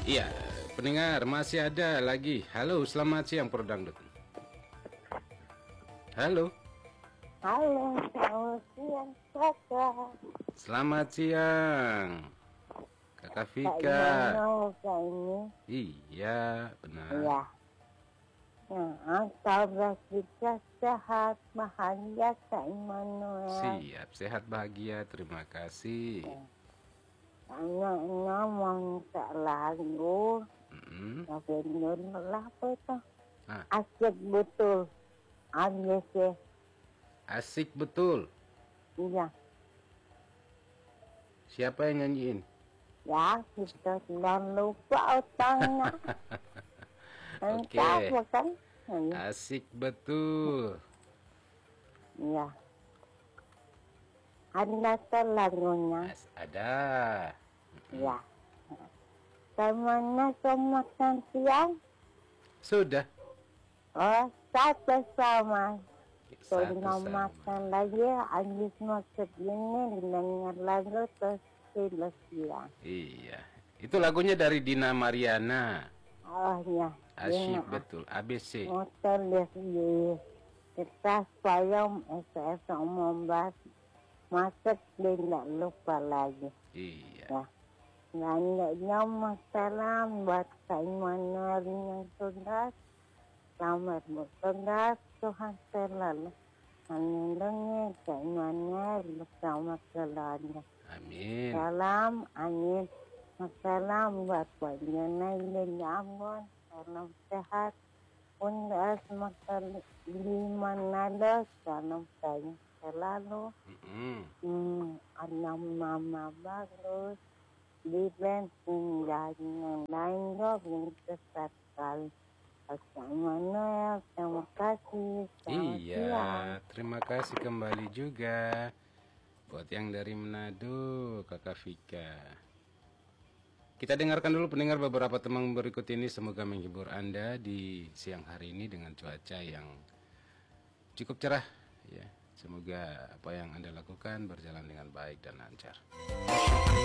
Iya, pendengar masih ada lagi. Halo, selamat siang Pro Dangdut. Halo. Halo, selamat siang kakak. Selamat siang Kakak Vika. Kak ini. Iya, benar. Iya. Nah, kabar kita sehat, bahagia Kak Immanuel. Siap, sehat bahagia, terima kasih. Anaknya mau minta lagu. Tapi dulu apa itu? Asik betul. ABC. Asik betul. Iya. Siapa yang nyanyiin? Ya, kita jangan lupa utangnya. Oke. Kan? Asik betul. Iya. Ada tuh lagunya. Ada. Iya. Kemana ke makan siang? Sudah. Oh, satu sama. Satu Kalau sama. makan lagi, habis makan ini dengar lagu terus tidur siang. Iya. Itu lagunya dari Dina Mariana. Oh iya. Asyik betul. ABC. Motor di kita payung SS membahas masak tidak lupa lagi. Iya. Ya. Nanya masalah buat Kak Immanuel yang sudah selamat bertugas, Tuhan selalu melindungi Kak Immanuel bersama keluarga. Amin. Salam, amin. Salam buat Panjenengan dan Ambon. Salam sehat. Untuk semakin di Manado, salam saya selalu. Anak mama bagus. Di bensin dan yang lain yang sesat sekali. Assalamualaikum, terima kasih. Iya, terima kasih kembali juga buat yang dari Manado, Kakak Vika. Kita dengarkan dulu pendengar beberapa teman berikut ini, semoga menghibur Anda di siang hari ini dengan cuaca yang cukup cerah ya. Semoga apa yang Anda lakukan berjalan dengan baik dan lancar.